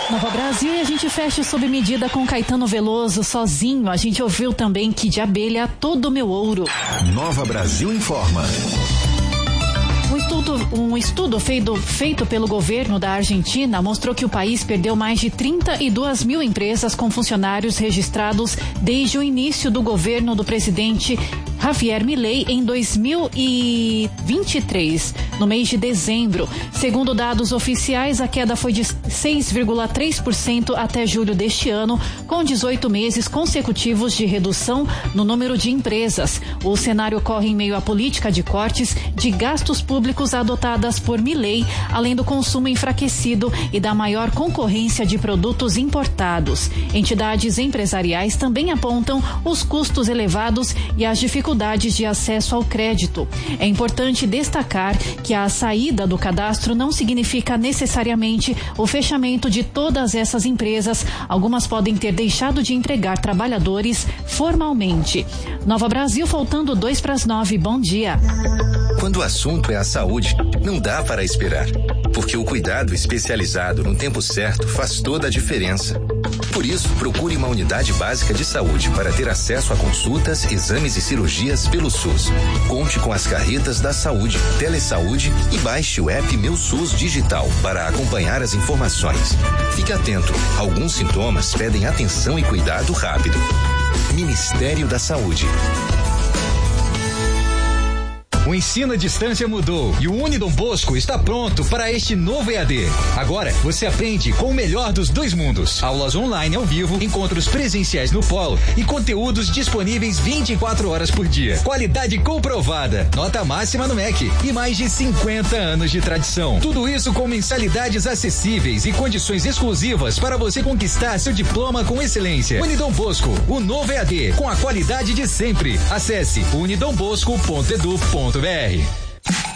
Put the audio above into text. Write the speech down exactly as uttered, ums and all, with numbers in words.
Nova Brasil, e a gente fecha sob medida com Caetano Veloso, Sozinho. A gente ouviu também Que de Abelha, Todo Meu Ouro. Nova Brasil informa. Um estudo, um estudo feito, feito pelo governo da Argentina mostrou que o país perdeu mais de trinta e duas mil empresas com funcionários registrados desde o início do governo do presidente Javier Milei em dois mil e vinte e três, no mês de dezembro. Segundo dados oficiais, a queda foi de seis vírgula três por cento até julho deste ano, com dezoito meses consecutivos de redução no número de empresas. O cenário ocorre em meio à política de cortes de gastos públicos adotadas por Milei, além do consumo enfraquecido e da maior concorrência de produtos importados. Entidades empresariais também apontam os custos elevados e as dificuldades de acesso ao crédito. É importante destacar que a saída do cadastro não significa necessariamente o fechamento de todas essas empresas. Algumas podem ter deixado de empregar trabalhadores formalmente. Nova Brasil, faltando dois para as nove. Bom dia. Quando o assunto é a saúde, não dá para esperar, porque o cuidado especializado no tempo certo faz toda a diferença. Por isso, procure uma unidade básica de saúde para ter acesso a consultas, exames e cirurgias pelo SUS. Conte com as carretas da saúde, Telesaúde e baixe o app Meu SUS Digital para acompanhar as informações. Fique atento, alguns sintomas pedem atenção e cuidado rápido. Ministério da Saúde. O ensino à distância mudou e o Unidom Bosco está pronto para este novo E A D. Agora você aprende com o melhor dos dois mundos. Aulas online ao vivo, encontros presenciais no polo e conteúdos disponíveis vinte e quatro horas por dia. Qualidade comprovada, nota máxima no M E C e mais de cinquenta anos de tradição. Tudo isso com mensalidades acessíveis e condições exclusivas para você conquistar seu diploma com excelência. Unidom Bosco, o novo E A D, com a qualidade de sempre. Acesse unidombosco ponto edu ponto br.